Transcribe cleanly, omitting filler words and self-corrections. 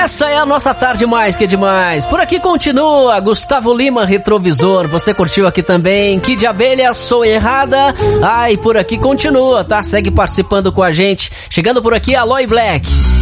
Essa é a nossa tarde mais que demais. Por aqui continua Gustavo Lima, Retrovisor. Você curtiu aqui também Kid de Abelha, Sou Errada. Ai, por aqui continua, tá? Segue participando com a gente. Chegando por aqui, Aloy Black.